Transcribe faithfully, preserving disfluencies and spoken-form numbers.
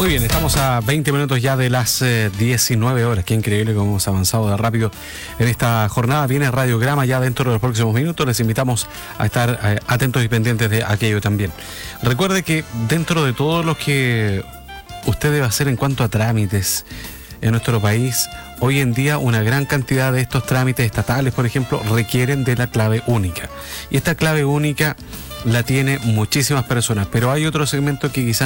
Muy bien, estamos a veinte minutos ya de las eh, diecinueve horas. Qué increíble cómo hemos avanzado de rápido en esta jornada. Viene Radiograma ya dentro de los próximos minutos. Les invitamos a estar eh, atentos y pendientes de aquello también. Recuerde que dentro de todo lo que usted debe hacer en cuanto a trámites en nuestro país, hoy en día una gran cantidad de estos trámites estatales, por ejemplo, requieren de la clave única. Y esta clave única la tiene muchísimas personas, pero hay otro segmento que quizás